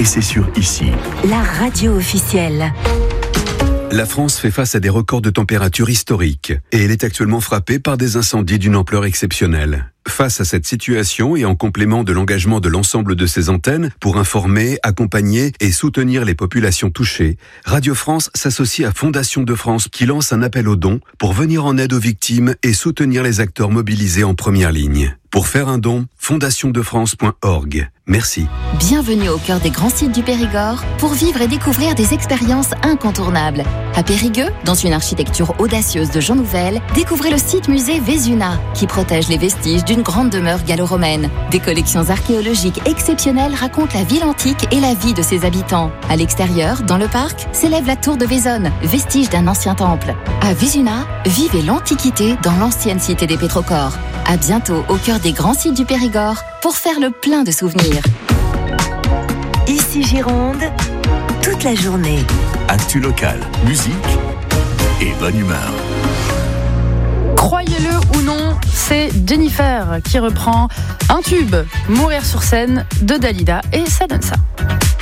et c'est sur ici. La radio officielle. La France fait face à des records de température historiques et elle est actuellement frappée par des incendies d'une ampleur exceptionnelle. Face à cette situation et en complément de l'engagement de l'ensemble de ses antennes pour informer, accompagner et soutenir les populations touchées, Radio France s'associe à Fondation de France qui lance un appel aux dons pour venir en aide aux victimes et soutenir les acteurs mobilisés en première ligne. Pour faire un don, fondationdefrance.org. Merci. Bienvenue au cœur des grands sites du Périgord pour vivre et découvrir des expériences incontournables. À Périgueux, dans une architecture audacieuse de Jean Nouvel, découvrez le site musée Vézuna qui protège les vestiges d'une grande demeure gallo-romaine. Des collections archéologiques exceptionnelles racontent la ville antique et la vie de ses habitants. À l'extérieur, dans le parc, s'élève la tour de Vézonne, vestige d'un ancien temple. À Vézuna, vivez l'Antiquité dans l'ancienne cité des Pétrocores. À bientôt au cœur des grands sites du Périgord pour faire le plein de souvenirs. Ici Gironde, toute la journée. Actu locale, musique et bonne humeur. Croyez-le ou non, c'est Jennifer qui reprend un tube, Mourir sur scène, de Dalida, et ça donne ça.